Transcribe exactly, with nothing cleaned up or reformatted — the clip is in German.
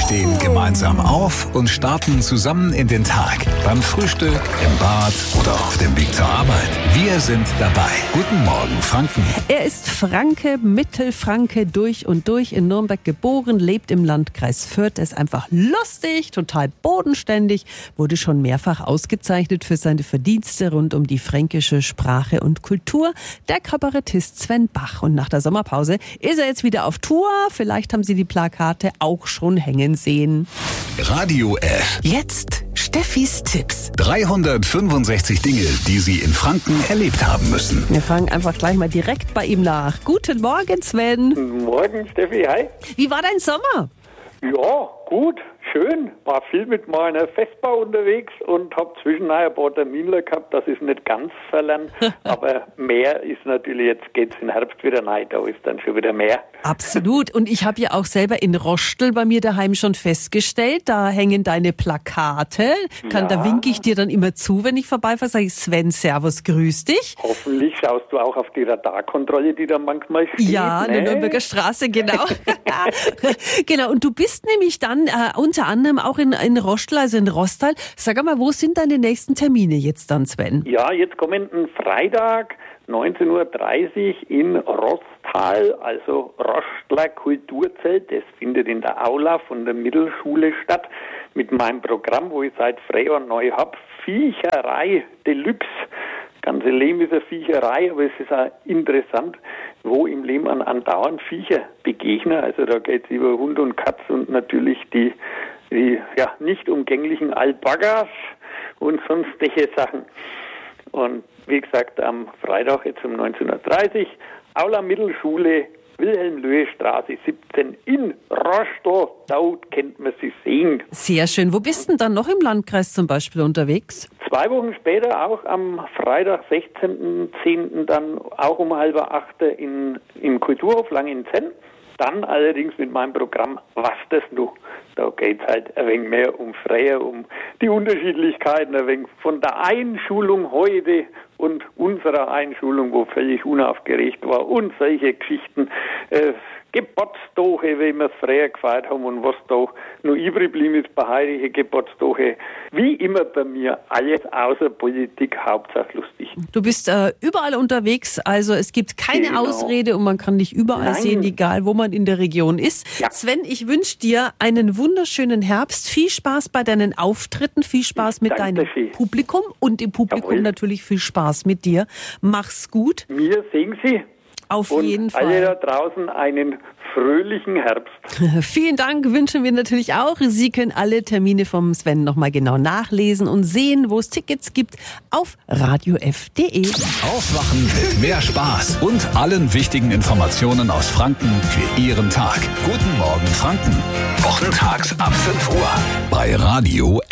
stehen gemeinsam auf und starten zusammen in den Tag. Beim Frühstück, im Bad oder auf dem Weg zur Arbeit. Wir sind dabei. Guten Morgen, Franken. Er ist Franke, Mittelfranke durch und durch, in Nürnberg geboren, lebt im Landkreis Fürth, ist einfach lustig, total bodenständig, wurde schon mehrfach ausgezeichnet für seine Verdienste rund um die fränkische Sprache und Kultur. Der Kabarettist Sven Bach. Und nach der Sommerpause ist er jetzt wieder auf Tour. Vielleicht haben Sie die Plakate auch schon hängen sehen. Radio F. Jetzt Steffis Tipps. dreihundertfünfundsechzig Dinge, die Sie in Franken erlebt haben müssen. Wir fragen einfach gleich mal direkt bei ihm nach. Guten Morgen, Sven. Guten Morgen, Steffi, hi. Wie war dein Sommer? Ja, gut, schön. War viel mit meiner Vespa unterwegs und habe zwischendurch ein paar Termine gehabt, das ist nicht ganz verlernt. Aber mehr ist natürlich, jetzt geht's im Herbst wieder rein, da ist dann schon wieder mehr. Absolut. Und ich habe ja auch selber in Rostel bei mir daheim schon festgestellt, da hängen deine Plakate. Kann, ja. Da winke ich dir dann immer zu, wenn ich vorbeifahre, sage ich, Sven, servus, grüß dich. Hoffentlich schaust du auch auf die Radarkontrolle, die da manchmal steht. Ja, an der ne? Nürnberger Straße, genau. Genau, und du bist nämlich dann äh, unter anderem auch in, in Rostel, also in Rostal. Sag mal, wo sind deine nächsten Termine jetzt dann, Sven? Ja, jetzt kommenden Freitag, neunzehn Uhr dreißig in Rostal, also Rostler Kulturzelt. Das findet in der Aula von der Mittelschule statt. Mit meinem Programm, wo ich seit Frühjahr neu habe, Viecherei Deluxe. Ganze Leben ist eine Viecherei, aber es ist auch interessant, wo im Leben an andauernd Viecher begegnen. Also da geht es über Hund und Katz und natürlich die, die ja, nicht umgänglichen Alpakas und sonstige Sachen. Und wie gesagt, am Freitag jetzt um neunzehn Uhr dreißig, Aula Mittelschule, Wilhelm-Löhe-Straße siebzehn in Rostel. Dort kennt man sie sehen. Sehr schön. Wo bist du denn dann noch im Landkreis zum Beispiel unterwegs? Zwei Wochen später, auch am Freitag, sechzehnten zehnten dann auch um halb acht in, im Kulturhof Langenzenn. Dann allerdings mit meinem Programm Was das nu? Da geht es halt ein wenig mehr um Freier, um die Unterschiedlichkeiten, ein wenig von der Einschulung heute und unserer Einschulung, wo völlig unaufgeregt war, und solche Geschichten. Äh, Geburtstage, wie wir es früher gefeiert haben und was da noch übrig geblieben ist bei heutigen Geburtstage. Wie immer bei mir, alles außer Politik, Hauptsache lustig. Du bist äh, überall unterwegs, also es gibt keine genau. Ausrede und man kann dich überall Nein. sehen, egal wo man in der Region ist. Ja. Sven, ich wünsche dir einen wunderschönen Herbst, viel Spaß bei deinen Auftritten, viel Spaß mit Danke deinem viel. Publikum und im Publikum Jawohl. Natürlich viel Spaß mit dir. Mach's gut. Wir sehen Sie. Auf und jeden Fall. Alle da draußen einen fröhlichen Herbst. Vielen Dank, wünschen wir natürlich auch. Sie können alle Termine vom Sven nochmal genau nachlesen und sehen, wo es Tickets gibt, auf radio f punkt de. Aufwachen mit mehr Spaß und allen wichtigen Informationen aus Franken für Ihren Tag. Guten Morgen, Franken. Wochentags ab fünf Uhr bei Radio